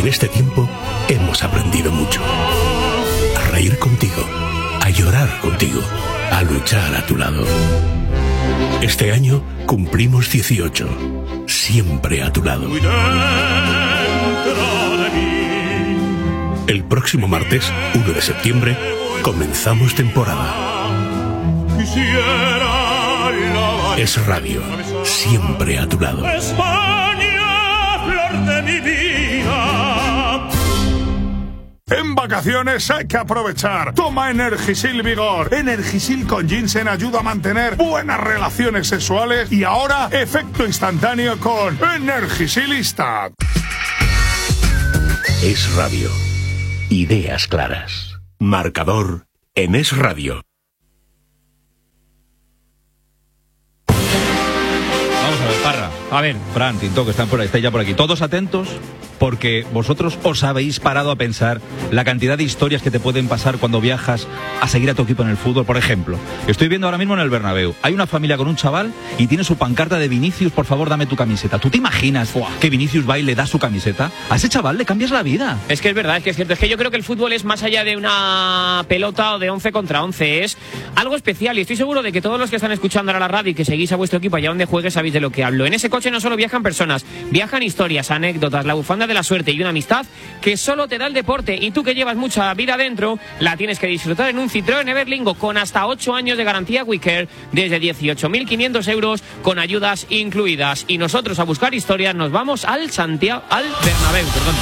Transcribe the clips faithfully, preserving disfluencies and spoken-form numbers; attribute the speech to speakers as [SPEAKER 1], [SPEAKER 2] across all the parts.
[SPEAKER 1] en este tiempo hemos aprendido mucho. A reír contigo, a llorar contigo, a luchar a tu lado. Este año cumplimos dieciocho, siempre a tu lado. El próximo martes, uno de septiembre, comenzamos temporada. Es Radio, siempre a tu lado.
[SPEAKER 2] España, flor de mi vida.
[SPEAKER 3] En vacaciones hay que aprovechar. Toma Energisil Vigor. Energisil con ginseng ayuda a mantener buenas relaciones sexuales y ahora efecto instantáneo con Energisilista.
[SPEAKER 1] Es Radio. Ideas claras. Marcador en Es Radio.
[SPEAKER 4] Vamos a ver, Parra. A ver, Fran, Tinto, que están por ahí, estáis ya por aquí. Todos atentos, porque vosotros os habéis parado a pensar la cantidad de historias que te pueden pasar cuando viajas a seguir a tu equipo en el fútbol. Por ejemplo, estoy viendo ahora mismo en el Bernabéu, hay una familia con un chaval y tiene su pancarta de Vinicius, por favor, dame tu camiseta. ¿Tú te imaginas Fua. que Vinicius va y le da su camiseta? A ese chaval le cambias la vida.
[SPEAKER 5] Es que es verdad, es que es cierto. Es que yo creo que el fútbol es más allá de una pelota o de once contra once. Es algo especial y estoy seguro de que todos los que están escuchando ahora la radio y que seguís a vuestro equipo allá donde juegue sabéis de lo que hablo. En ese coche no solo viajan personas, viajan historias, anécdotas, la bufanda de la suerte y una amistad que solo te da el deporte, y tú que llevas mucha vida dentro la tienes que disfrutar en un Citroën Everlingo con hasta ocho años de garantía WeCare desde dieciocho mil quinientos euros con ayudas incluidas. Y nosotros a buscar historias nos vamos al Santiago, al Bernabéu, perdón.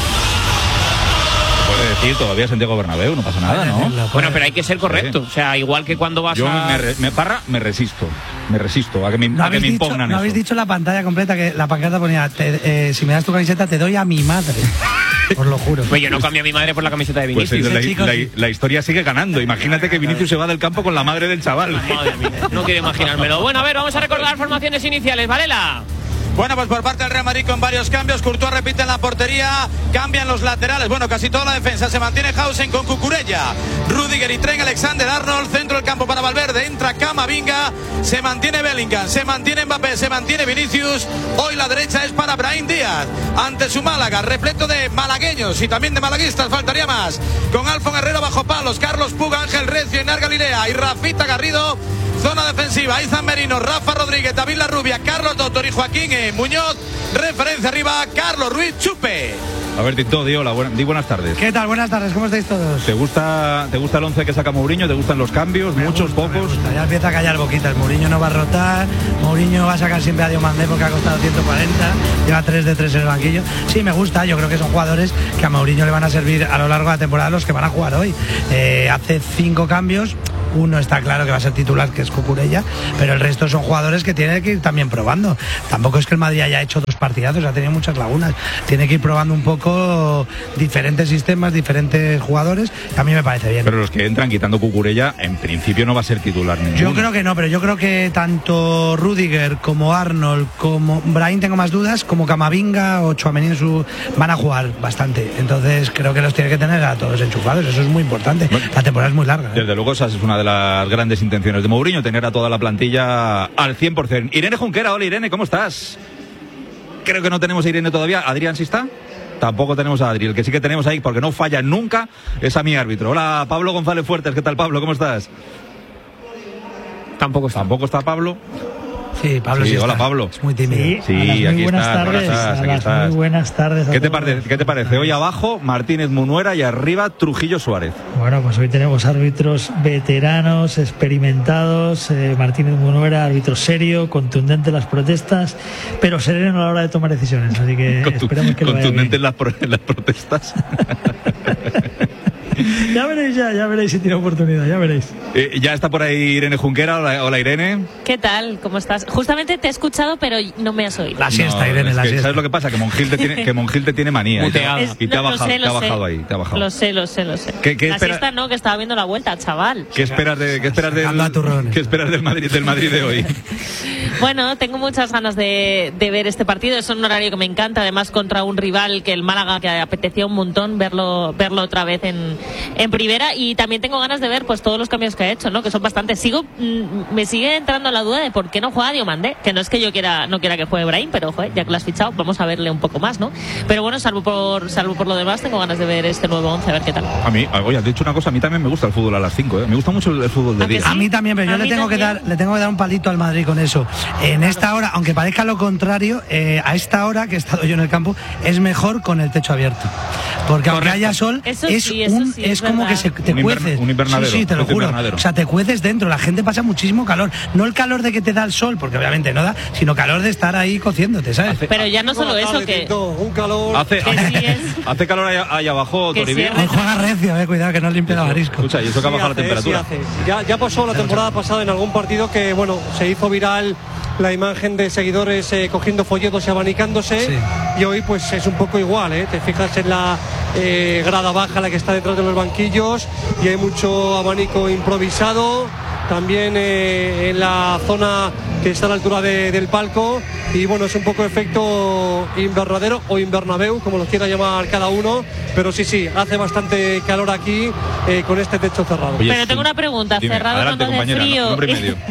[SPEAKER 4] Puede decir todavía Santiago Bernabéu, no pasa nada, ¿no?
[SPEAKER 5] Bueno, pero hay que ser correcto. O sea, igual que cuando vas
[SPEAKER 4] Yo
[SPEAKER 5] a...
[SPEAKER 4] me, re, me Parra, me resisto. Me resisto a que me,
[SPEAKER 6] ¿No
[SPEAKER 4] a que me
[SPEAKER 6] dicho,
[SPEAKER 4] impugnan
[SPEAKER 6] ¿No
[SPEAKER 4] eso.
[SPEAKER 6] habéis dicho la pantalla completa que la pancarta ponía te, eh, si me das tu camiseta te doy a mi madre? Os lo juro.
[SPEAKER 5] Pues yo no cambio a mi madre por la camiseta de Vinicius.
[SPEAKER 4] Pues la,
[SPEAKER 6] chicos,
[SPEAKER 4] la,
[SPEAKER 6] sí.
[SPEAKER 4] la historia sigue ganando. Imagínate que Vinicius se va del campo con la madre del chaval.
[SPEAKER 5] Madre mía, no quiero imaginármelo. Bueno, a ver, vamos a recordar formaciones iniciales. Varela.
[SPEAKER 7] Bueno, pues por parte del Real Madrid con varios cambios. Courtois repite en la portería, cambian los laterales. Bueno, casi toda la defensa. Se mantiene Hausen con Cucurella, Rudiger y Trent Alexander-Arnold. Centro del campo para Valverde, entra Camavinga. Se mantiene Bellingham, se mantiene Mbappé, se mantiene Vinicius. Hoy la derecha es para Brahim Díaz ante su Málaga, repleto de malagueños y también de malaguistas, faltaría más. Con Alfon Herrera bajo palos, Carlos Puga, Ángel Recio, Inar Galilea y Rafita Garrido. Zona defensiva, Izan Merino, Rafa Rodríguez, David La Rubia, Carlos Doctor y Joaquín e. Muñoz. Referencia arriba, Carlos Ruiz Chupe.
[SPEAKER 4] A ver, Tito, di hola, buena, di buenas tardes.
[SPEAKER 6] ¿Qué tal? Buenas tardes, ¿cómo estáis todos?
[SPEAKER 4] ¿Te gusta, te gusta el once que saca Mourinho? ¿Te gustan los cambios?
[SPEAKER 6] Me
[SPEAKER 4] ¿Muchos,
[SPEAKER 6] gusta,
[SPEAKER 4] pocos?
[SPEAKER 6] me gusta. Ya empieza a callar boquitas. Mourinho no va a rotar. Mourinho va a sacar siempre a Diomandé porque ha costado ciento cuarenta. Lleva tres de tres en el banquillo. Sí, me gusta. Yo creo que son jugadores que a Mourinho le van a servir a lo largo de la temporada los que van a jugar hoy. Eh, hace cinco cambios. Uno está claro que va a ser titular, que es Cucurella, pero el resto son jugadores que tiene que ir también probando. Tampoco es que el Madrid haya hecho dos partidazos, ha tenido muchas lagunas. Tiene que ir probando un poco diferentes sistemas, diferentes jugadores, que a mí me parece bien.
[SPEAKER 4] Pero los que entran quitando Cucurella, en principio no va a ser titular ninguno.
[SPEAKER 6] Yo creo que no, pero yo creo que tanto Rudiger como Arnold, como Brahim tengo más dudas, como Camavinga o Tchouaméni su van a jugar bastante. Entonces creo que los tiene que tener a todos enchufados, eso es muy importante.
[SPEAKER 4] Bueno,
[SPEAKER 6] la temporada es muy larga, ¿eh?
[SPEAKER 4] Desde luego esa es una de las grandes intenciones de Mourinho, tener a toda la plantilla al cien por ciento. Irene Junquera, hola Irene, ¿cómo estás? Creo que no tenemos a Irene todavía. ¿Adrián sí está? Tampoco tenemos a Adri. El que sí que tenemos ahí, porque no falla nunca, es a mi árbitro. Hola, Pablo González Fuertes. ¿Qué tal, Pablo? ¿Cómo estás?
[SPEAKER 5] Tampoco está.
[SPEAKER 4] ¿Tampoco está Pablo?
[SPEAKER 6] Sí, Pablo
[SPEAKER 4] sí,
[SPEAKER 6] sí
[SPEAKER 4] hola
[SPEAKER 6] está.
[SPEAKER 4] Pablo.
[SPEAKER 6] Es muy tímido.
[SPEAKER 8] Sí,
[SPEAKER 4] Sí,
[SPEAKER 8] a las muy
[SPEAKER 4] aquí
[SPEAKER 8] buenas
[SPEAKER 4] estás,
[SPEAKER 8] tardes,
[SPEAKER 4] aquí estás,
[SPEAKER 8] a
[SPEAKER 4] aquí
[SPEAKER 8] las
[SPEAKER 4] estás.
[SPEAKER 8] muy buenas tardes. a
[SPEAKER 4] ¿Qué te,
[SPEAKER 8] todos.
[SPEAKER 4] parece, ¿Qué te parece? Hoy abajo, Martínez Munuera y arriba, Trujillo Suárez.
[SPEAKER 8] Bueno, pues hoy tenemos árbitros veteranos, experimentados. eh, Martínez Munuera, árbitro serio, contundente en las protestas, pero sereno a la hora de tomar decisiones. Así que
[SPEAKER 4] Contu-
[SPEAKER 8] esperemos que lo vaya
[SPEAKER 4] Contundente en
[SPEAKER 8] bien.
[SPEAKER 4] las, pro- en las protestas.
[SPEAKER 8] Ya veréis, ya, ya veréis si tiene oportunidad, ya veréis.
[SPEAKER 4] Eh, ya está por ahí Irene Junquera. Hola, hola, Irene.
[SPEAKER 9] ¿Qué tal? ¿Cómo estás? Justamente te he escuchado, pero no me has oído.
[SPEAKER 6] La siesta,
[SPEAKER 4] No,
[SPEAKER 6] Irene,
[SPEAKER 4] es
[SPEAKER 6] la
[SPEAKER 4] que,
[SPEAKER 6] siesta.
[SPEAKER 4] ¿sabes lo que pasa? Que Monjil te tiene, que Monjil te tiene manía. Y te,
[SPEAKER 5] Muteada.
[SPEAKER 9] Es-
[SPEAKER 4] y te ha
[SPEAKER 9] no, lo
[SPEAKER 4] bajado,
[SPEAKER 9] sé,
[SPEAKER 4] te ha
[SPEAKER 9] lo sé.
[SPEAKER 4] bajado ahí. Te ha bajado.
[SPEAKER 9] Lo sé, lo sé, lo sé.
[SPEAKER 4] ¿Qué- qué
[SPEAKER 9] la
[SPEAKER 4] espera-
[SPEAKER 9] siesta no, que estaba viendo la vuelta, chaval.
[SPEAKER 4] ¿Qué esperas, de, qué esperas, del,
[SPEAKER 6] Sacando a turrones.
[SPEAKER 4] ¿qué esperas del Madrid, del Madrid de hoy?
[SPEAKER 9] Bueno, tengo muchas ganas de, de ver este partido. Es un horario que me encanta, además contra un rival que el Málaga, que apetecía un montón verlo verlo otra vez en, en primera. Y también tengo ganas de ver pues todos los cambios que ha hecho, ¿no? Que son bastantes. Sigo, mm, me sigue entrando la duda de por qué no juega Diomandé, que no es que yo quiera no quiera que juegue Brahim, pero joder, ya que lo has fichado, vamos a verle un poco más, ¿no? Pero bueno, salvo por salvo por lo demás, tengo ganas de ver este nuevo once, a ver qué tal.
[SPEAKER 4] A mí, oye, has dicho una cosa, a mí también me gusta el fútbol a las cinco, ¿eh? Me gusta mucho el, el fútbol de día.
[SPEAKER 6] Sí? A mí también, pero
[SPEAKER 9] A
[SPEAKER 6] yo le tengo, que dar, le tengo que dar un palito al Madrid con eso. En esta hora, aunque parezca lo contrario, eh, a esta hora que he estado yo en el campo, es mejor con el techo abierto. Porque aunque haya sol,
[SPEAKER 9] eso
[SPEAKER 6] es,
[SPEAKER 9] sí, eso
[SPEAKER 6] un,
[SPEAKER 9] sí,
[SPEAKER 6] es,
[SPEAKER 9] es
[SPEAKER 6] como
[SPEAKER 9] verdad.
[SPEAKER 6] que se, te
[SPEAKER 4] un
[SPEAKER 6] cueces.
[SPEAKER 4] Inver, un invernadero.
[SPEAKER 6] Sí, sí, te lo juro.
[SPEAKER 4] Invernadero.
[SPEAKER 6] O sea, te cueces dentro. La gente pasa muchísimo calor. No el calor de que te da el sol, porque obviamente no da, sino calor de estar ahí cociéndote, ¿sabes?
[SPEAKER 4] Hace,
[SPEAKER 9] Pero ya no solo eso, que...
[SPEAKER 10] Un calor...
[SPEAKER 4] Hace,
[SPEAKER 9] Que sí es.
[SPEAKER 4] hace calor allá, allá abajo,
[SPEAKER 9] Que
[SPEAKER 4] Toribio.
[SPEAKER 9] cierre.
[SPEAKER 6] Hoy juega recio, eh, cuidado que no limpia la marisco.
[SPEAKER 4] Escucha, y eso que ha
[SPEAKER 10] Sí
[SPEAKER 4] bajado la
[SPEAKER 10] hace,
[SPEAKER 4] temperatura.
[SPEAKER 10] sí hace. Ya, ya pasó la temporada pasada en algún partido que, bueno, se hizo viral la imagen de seguidores eh, cogiendo folletos y abanicándose,
[SPEAKER 6] Sí.
[SPEAKER 10] y hoy pues es un poco igual, ¿eh? Te fijas en la eh, grada baja, la que está detrás de los banquillos, y hay mucho abanico improvisado, también eh, en la zona que está a la altura de, del palco, y bueno, es un poco efecto invernadero o invernabeu, como lo quiera llamar cada uno, pero sí, sí, hace bastante calor aquí eh, con este techo cerrado.
[SPEAKER 4] Oye,
[SPEAKER 9] Pero
[SPEAKER 4] sí.
[SPEAKER 9] tengo una pregunta,
[SPEAKER 4] Dime,
[SPEAKER 9] cerrado
[SPEAKER 4] adelante,
[SPEAKER 9] cuando hace
[SPEAKER 4] compañera,
[SPEAKER 9] frío.
[SPEAKER 4] no, nombre y medio.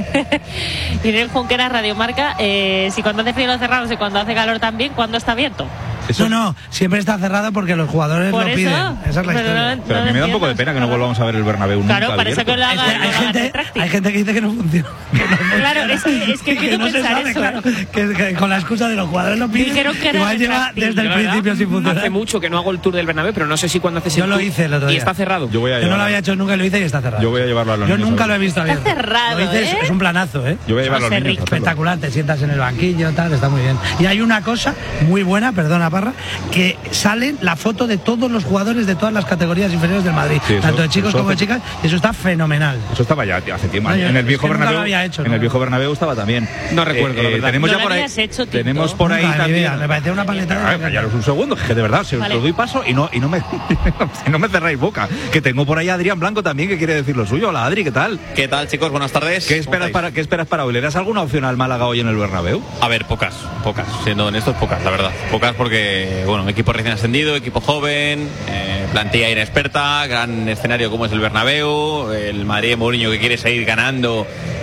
[SPEAKER 9] Irene Junquera, Radiomarca, eh, si cuando hace frío lo cerramos y cuando hace calor también, ¿cuándo está abierto?
[SPEAKER 4] Eso-
[SPEAKER 6] No, no, siempre está cerrado porque los jugadores
[SPEAKER 9] Por
[SPEAKER 6] lo
[SPEAKER 9] eso,
[SPEAKER 6] piden. Esa es la
[SPEAKER 9] pero
[SPEAKER 6] historia.
[SPEAKER 9] no-
[SPEAKER 4] Pero a mí me da un poco de pena que no volvamos a ver el Bernabéu
[SPEAKER 9] Claro,
[SPEAKER 4] nunca
[SPEAKER 9] parece
[SPEAKER 4] abierto.
[SPEAKER 9] que lo haga-
[SPEAKER 6] Es que hay,
[SPEAKER 9] lo haga
[SPEAKER 6] gente,
[SPEAKER 9] retráctil.
[SPEAKER 6] hay gente que dice que no funciona. Que no funciona.
[SPEAKER 9] Claro, es que- es que
[SPEAKER 6] Y
[SPEAKER 9] empiezo a
[SPEAKER 6] no se
[SPEAKER 9] pensar
[SPEAKER 6] sabe,
[SPEAKER 9] eso.
[SPEAKER 6] claro, que, que con la excusa de los jugadores lo piden.
[SPEAKER 9] Dijeron que era
[SPEAKER 6] Igual lleva
[SPEAKER 9] retráctil.
[SPEAKER 6] desde el
[SPEAKER 5] Yo, la verdad,
[SPEAKER 6] principio sin funcionar.
[SPEAKER 5] Hace mucho que no hago el tour del Bernabéu, pero no sé si cuando haces
[SPEAKER 6] Yo
[SPEAKER 5] el
[SPEAKER 6] lo
[SPEAKER 5] tour
[SPEAKER 6] hice el otro
[SPEAKER 5] y
[SPEAKER 6] día.
[SPEAKER 5] está cerrado.
[SPEAKER 4] Yo voy a
[SPEAKER 6] Yo no lo
[SPEAKER 4] llevarlo.
[SPEAKER 6] había hecho nunca y lo hice y está cerrado.
[SPEAKER 4] Yo voy a llevarlo a los
[SPEAKER 6] Yo
[SPEAKER 4] niños
[SPEAKER 6] nunca
[SPEAKER 4] a
[SPEAKER 6] lo he
[SPEAKER 4] ver.
[SPEAKER 6] visto abierto.
[SPEAKER 9] cerrado,
[SPEAKER 6] Lo hice, es-
[SPEAKER 9] ¿eh?
[SPEAKER 6] es un planazo, ¿eh?
[SPEAKER 4] Yo voy a llevarlo a los
[SPEAKER 9] José
[SPEAKER 4] niños. a hacerlo.
[SPEAKER 6] Espectacular, te sientas en el banquillo, tal, está muy bien. Y hay una cosa muy buena, perdona Parra, que sale la foto de todos los jugadores de todas las categorías inferiores del Madrid,
[SPEAKER 4] Sí, eso-
[SPEAKER 6] tanto de chicos
[SPEAKER 4] eso
[SPEAKER 6] como de
[SPEAKER 4] hace-
[SPEAKER 6] chicas, y eso está fenomenal.
[SPEAKER 4] Eso estaba ya tío, hace tiempo.
[SPEAKER 6] No, yo-
[SPEAKER 4] en el
[SPEAKER 6] es
[SPEAKER 4] viejo
[SPEAKER 6] que nunca lo
[SPEAKER 4] Bernabéu,
[SPEAKER 6] había hecho,
[SPEAKER 4] en
[SPEAKER 6] ¿no?
[SPEAKER 4] el viejo Bernabéu estaba también.
[SPEAKER 5] No recuerdo, la verdad.
[SPEAKER 4] Tenemos
[SPEAKER 9] No
[SPEAKER 4] ya
[SPEAKER 9] lo
[SPEAKER 4] por ahí.
[SPEAKER 9] habías hecho, Tito.
[SPEAKER 4] Tenemos por ahí
[SPEAKER 6] Nunca en mi
[SPEAKER 4] también.
[SPEAKER 6] vida, me parecía una paletada.
[SPEAKER 4] Ah, callaros un segundo, que de verdad, se os
[SPEAKER 9] Vale.
[SPEAKER 4] lo doy paso y no y no me y no me cerráis boca. Que tengo por ahí a Adrián Blanco también que quiere decir lo suyo. Hola Adri, ¿qué tal?
[SPEAKER 7] ¿Qué tal, chicos? Buenas tardes.
[SPEAKER 4] ¿Qué
[SPEAKER 7] ¿Cómo
[SPEAKER 4] esperas
[SPEAKER 7] estáis?
[SPEAKER 4] para qué esperas para hoy? ¿Le das alguna opción al Málaga hoy en el Bernabéu?
[SPEAKER 7] A ver, pocas, pocas. Siendo honestos, pocas, la verdad. Pocas porque, bueno, equipo recién ascendido, equipo joven, eh, plantilla inexperta, gran escenario como es el Bernabéu, el Madrid de Mourinho que quiere seguir ganando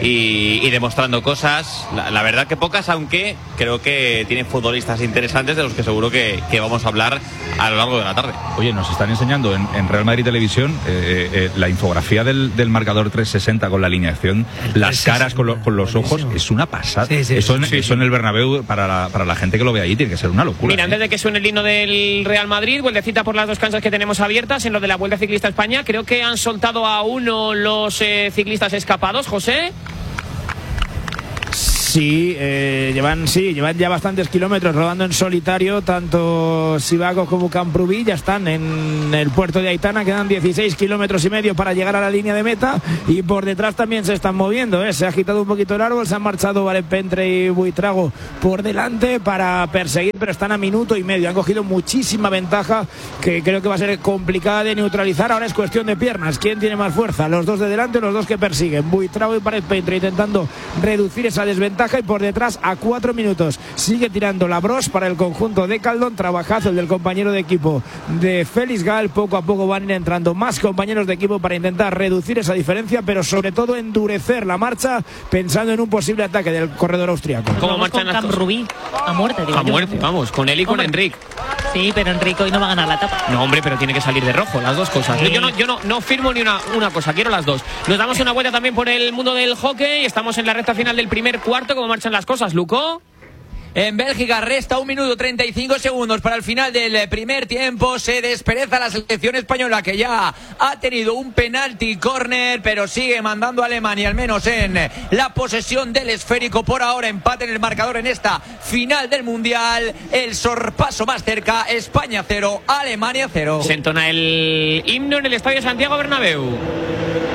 [SPEAKER 7] y, y demostrando cosas. La, la verdad que pocas, aunque creo que tiene futbolistas interesantes de los que seguro que, que vamos a hablar a lo largo de la tarde.
[SPEAKER 4] Oye, nos están enseñando en, en Real Madrid Televisión eh, eh, la infografía del, del marcador trescientos sesenta con la alineación, las caras con, lo- con los ojos,
[SPEAKER 6] buenísimo.
[SPEAKER 4] es una pasada.
[SPEAKER 6] Sí, sí,
[SPEAKER 4] eso en,
[SPEAKER 6] sí,
[SPEAKER 4] eso en el Bernabéu, para la, para la gente que lo ve allí, tiene que ser una locura.
[SPEAKER 5] Mira,
[SPEAKER 4] ¿eh?
[SPEAKER 5] antes de que suene el himno del Real Madrid, vueltecita por las dos canchas que tenemos abiertas en lo de la Vuelta Ciclista España. Creo que han soltado a uno los eh, ciclistas escapados, José.
[SPEAKER 11] Sí, eh, llevan sí, llevan ya bastantes kilómetros rodando en solitario, tanto Sivago como Camprubí ya están en el puerto de Aitana, quedan dieciséis kilómetros y medio para llegar a la línea de meta y por detrás también se están moviendo, ¿eh? Se ha agitado un poquito el árbol, se han marchado Valenpentre y Buitrago por delante para perseguir, pero están a minuto y medio, han cogido muchísima ventaja que creo que va a ser complicada de neutralizar. Ahora es cuestión de piernas, ¿quién tiene más fuerza? Los dos de delante o los dos que persiguen, Buitrago y Valenpentre intentando reducir esa desventaja y por detrás a cuatro minutos sigue tirando la Bros para el conjunto de Caldón, trabajazo el del compañero de equipo de Félix Gal. Poco a poco van entrando más compañeros de equipo para intentar reducir esa diferencia, pero sobre todo endurecer la marcha pensando en un posible ataque del corredor austriaco.
[SPEAKER 5] ¿Cómo
[SPEAKER 9] Vamos
[SPEAKER 5] marchan
[SPEAKER 9] con
[SPEAKER 5] las
[SPEAKER 9] Cam
[SPEAKER 5] cosas?
[SPEAKER 9] Rubí a muerte, digo
[SPEAKER 5] A
[SPEAKER 9] yo.
[SPEAKER 5] muerte, vamos, con él y con
[SPEAKER 9] Hombre.
[SPEAKER 5] Enric.
[SPEAKER 9] Sí, pero Enrico hoy no va a ganar la etapa.
[SPEAKER 5] No, hombre, pero tiene que salir de rojo, las dos cosas.
[SPEAKER 9] Sí.
[SPEAKER 5] Yo no, yo no, no firmo ni una, una cosa, quiero las dos. Nos damos una vuelta también por el mundo del hockey. Estamos en la recta final del primer cuarto. ¿Cómo marchan las cosas, Luco?
[SPEAKER 12] En Bélgica resta un minuto treinta y cinco segundos para el final del primer tiempo. Se despereza la selección española, que ya ha tenido un penalti córner, pero sigue mandando a Alemania, al menos en la posesión del esférico. Por ahora empate en el marcador en esta final del Mundial. El sorpaso más cerca, España cero, Alemania cero.
[SPEAKER 5] Se entona el himno en el Estadio Santiago Bernabéu.